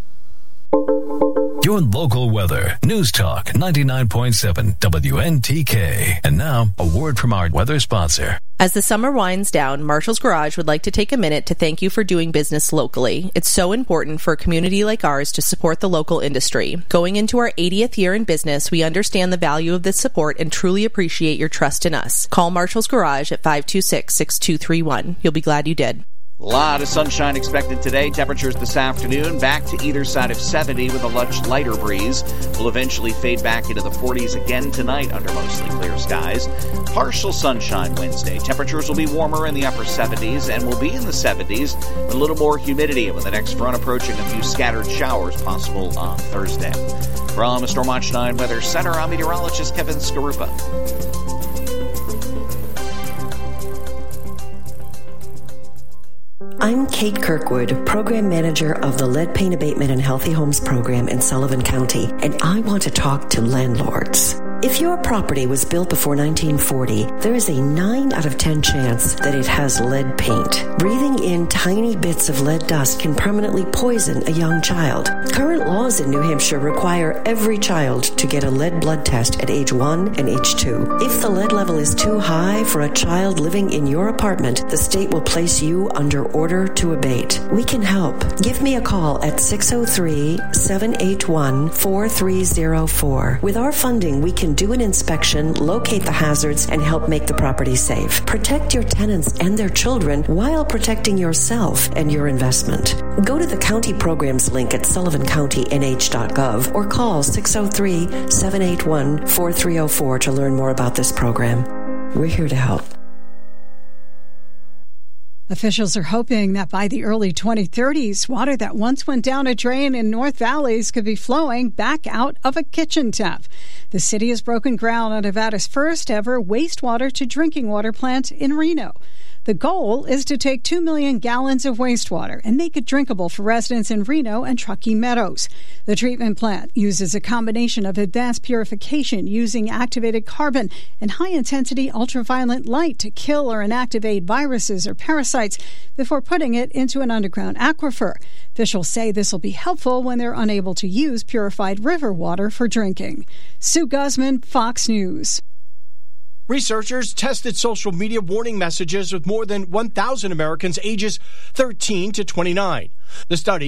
Your local weather, News Talk ninety-nine point seven, W N T K. And now, a word from our weather sponsor. As the summer winds down, Marshall's Garage would like to take a minute to thank you for doing business locally. It's so important for a community like ours to support the local industry. Going into our eightieth year in business, we understand the value of this support and truly appreciate your trust in us. Call Marshall's Garage at five two six, six two three one. You'll be glad you did. A lot of sunshine expected today. Temperatures this afternoon back to either side of seventy with a much lighter breeze. Will eventually fade back into the forties again tonight under mostly clear skies. Partial sunshine Wednesday. Temperatures will be warmer in the upper seventies and will be in the seventies with a little more humidity with the next front approaching a few scattered showers possible on Thursday. From Storm Watch nine Weather Center, I'm meteorologist Kevin Skarupa. I'm Kate Kirkwood, Program Manager of the Lead Paint Abatement and Healthy Homes Program in Sullivan County, and I want to talk to landlords. If your property was built before nineteen forty, there is a nine out of ten chance that it has lead paint. Breathing in tiny bits of lead dust can permanently poison a young child. Current laws in New Hampshire require every child to get a lead blood test at age one and age two. If the lead level is too high for a child living in your apartment, the state will place you under order to abate. We can help. Give me a call at six oh three, seven eight one, four three oh four. With our funding, we can do an inspection, locate the hazards, and help make the property safe. Protect your tenants and their children while protecting yourself and your investment. Go to the county programs link at sullivan county n h dot gov or call six oh three, seven eight one, four three oh four to learn more about this program. We're here to help. Officials are hoping that by the early twenty thirties, water that once went down a drain in North Valleys could be flowing back out of a kitchen tap. The city has broken ground on Nevada's first ever wastewater to drinking water plant in Reno. The goal is to take two million gallons of wastewater and make it drinkable for residents in Reno and Truckee Meadows. The treatment plant uses a combination of advanced purification using activated carbon and high-intensity ultraviolet light to kill or inactivate viruses or parasites before putting it into an underground aquifer. Officials say this will be helpful when they're unable to use purified river water for drinking. Sue Guzman, Fox News. Researchers tested social media warning messages with more than one thousand Americans ages thirteen to twenty-nine. The study